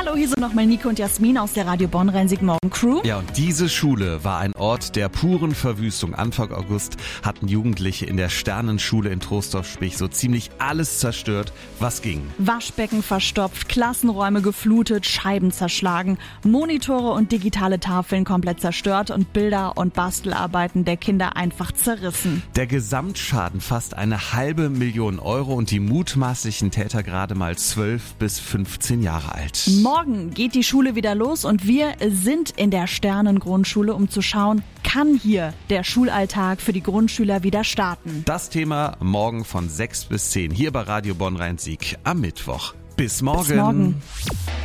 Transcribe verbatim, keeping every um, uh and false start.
Hallo, hier sind nochmal Nico und Jasmin aus der Radio Bonn Rhein-Sieg Morgen Crew. Ja, und diese Schule war ein Ort der puren Verwüstung. Anfang August hatten Jugendliche in der Sternenschule in Troisdorf-Spich so ziemlich alles zerstört, was ging. Waschbecken verstopft, Klassenräume geflutet, Scheiben zerschlagen, Monitore und digitale Tafeln komplett zerstört und Bilder und Bastelarbeiten der Kinder einfach zerrissen. Der Gesamtschaden fast eine halbe Million Euro und die mutmaßlichen Täter gerade mal zwölf bis fünfzehn Jahre alt. Morgen geht die Schule wieder los und wir sind in der Sternengrundschule, um zu schauen, kann hier der Schulalltag für die Grundschüler wieder starten. Das Thema morgen von sechs bis zehn hier bei Radio Bonn Rhein-Sieg am Mittwoch. Bis morgen. Bis morgen.